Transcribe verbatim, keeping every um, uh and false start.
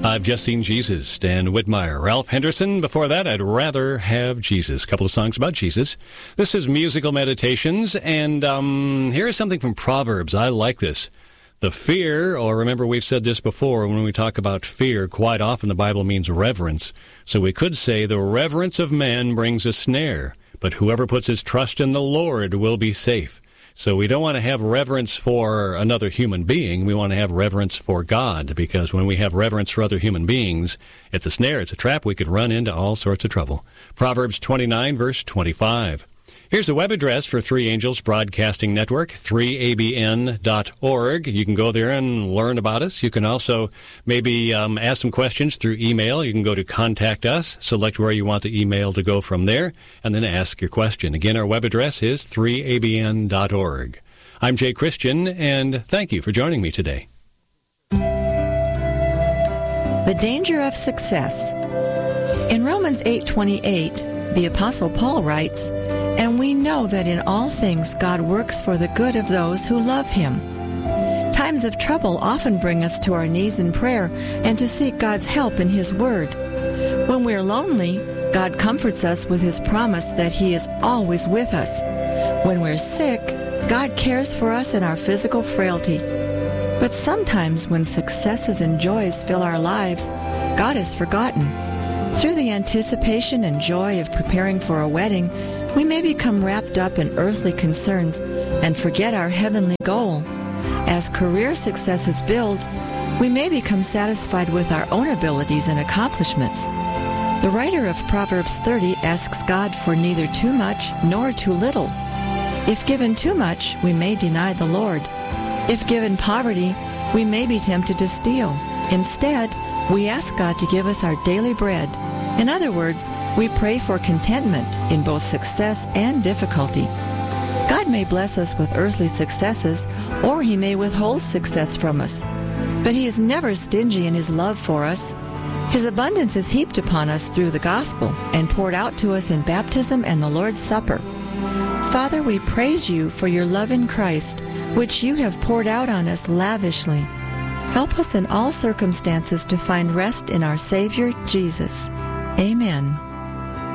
I've Just Seen Jesus, Stan Whitmire. Ralph Henderson, before that, I'd Rather Have Jesus. A couple of songs about Jesus. This is Musical Meditations, and um, here's something from Proverbs. I like this. The fear, or remember we've said this before, when we talk about fear, quite often the Bible means reverence. So we could say the reverence of man brings a snare, but whoever puts his trust in the Lord will be safe. So we don't want to have reverence for another human being. We want to have reverence for God, because when we have reverence for other human beings, it's a snare, it's a trap. We could run into all sorts of trouble. Proverbs twenty-nine, verse twenty-five. Here's the web address for Three Angels Broadcasting Network, three A B N dot org. You can go there and learn about us. You can also maybe um, ask some questions through email. You can go to Contact Us, select where you want the email to go from there, and then ask your question. Again, our web address is three A B N dot org. I'm Jay Christian, and thank you for joining me today. The danger of success. In Romans eight twenty-eight, the Apostle Paul writes, "And we know that in all things God works for the good of those who love Him." Times of trouble often bring us to our knees in prayer and to seek God's help in His Word. When we're lonely, God comforts us with His promise that He is always with us. When we're sick, God cares for us in our physical frailty. But sometimes when successes and joys fill our lives, God is forgotten. Through the anticipation and joy of preparing for a wedding, we may become wrapped up in earthly concerns and forget our heavenly goal. As career successes build, we may become satisfied with our own abilities and accomplishments. The writer of Proverbs thirty asks God for neither too much nor too little. If given too much, we may deny the Lord. If given poverty, we may be tempted to steal. Instead, we ask God to give us our daily bread. In other words, we pray for contentment in both success and difficulty. God may bless us with earthly successes, or He may withhold success from us. But He is never stingy in His love for us. His abundance is heaped upon us through the gospel and poured out to us in baptism and the Lord's Supper. Father, we praise You for Your love in Christ, which You have poured out on us lavishly. Help us in all circumstances to find rest in our Savior, Jesus. Amen.